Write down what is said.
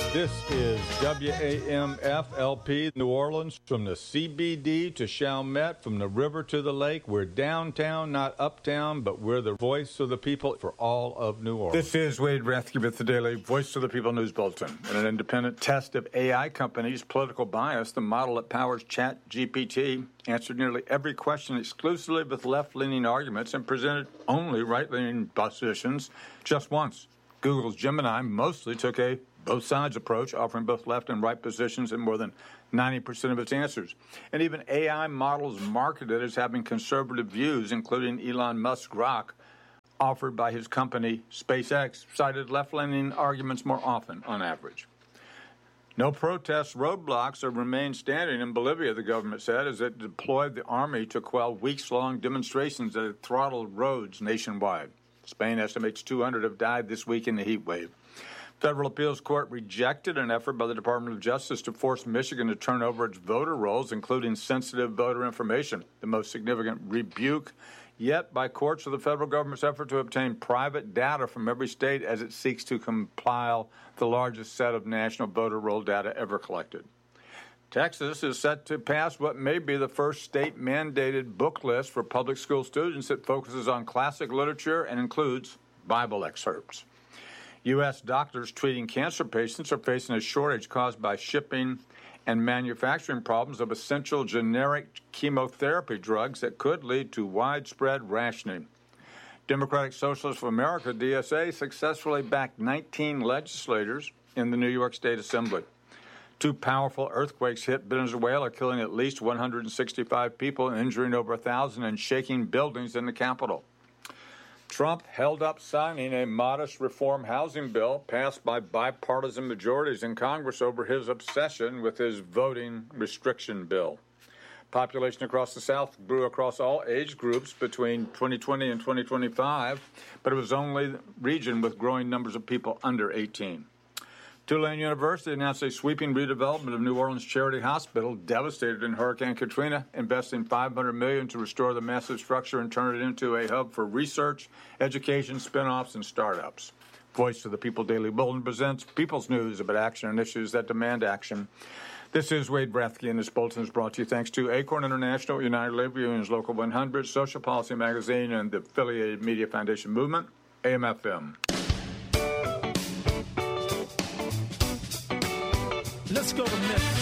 This is WAMF-LP New Orleans, from the CBD to Chalmette, from the river to the lake. We're downtown, not uptown, but we're the voice of the people for all of New Orleans. This is Wade Rathke with the Daily Voice of the People News Bulletin. In an independent test of AI companies' political bias, the model that powers ChatGPT answered nearly every question exclusively with left-leaning arguments and presented only right-leaning positions just once. Google's Gemini mostly took a both-sides approach, offering both left and right positions in more than 90% of its answers. And even AI models marketed as having conservative views, including Elon Musk's Grok, offered by his company SpaceX, cited left-leaning arguments more often on average. No protests, roadblocks, or remain standing in Bolivia, the government said, as it deployed the army to quell weeks-long demonstrations that had throttled roads nationwide. Spain estimates 200 have died this week in the heat wave. Federal appeals court rejected an effort by the Department of Justice to force Michigan to turn over its voter rolls, including sensitive voter information, the most significant rebuke yet by courts of the federal government's effort to obtain private data from every state as it seeks to compile the largest set of national voter roll data ever collected. Texas is set to pass what may be the first state-mandated book list for public school students that focuses on classic literature and includes Bible excerpts. U.S. doctors treating cancer patients are facing a shortage caused by shipping and manufacturing problems of essential generic chemotherapy drugs that could lead to widespread rationing. Democratic Socialists of America, DSA, successfully backed 19 legislators in the New York State Assembly. Two powerful earthquakes hit Venezuela, killing at least 165 people and injuring over 1,000 and shaking buildings in the capital. Trump held up signing a modest reform housing bill passed by bipartisan majorities in Congress over his obsession with his voting restriction bill. Population across the South grew across all age groups between 2020 and 2025, but it was only the region with growing numbers of people under 18. Tulane University announced a sweeping redevelopment of New Orleans Charity Hospital, devastated in Hurricane Katrina, investing $500 million to restore the massive structure and turn it into a hub for research, education, spinoffs, and startups. Voice of the People Daily Bulletin presents People's News about action and issues that demand action. This is Wade Rathke, and this bulletin is brought to you thanks to Acorn International, United Labor Unions Local 100, Social Policy Magazine, and the affiliated Media Foundation Movement, AM/FM. Let's go to Memphis.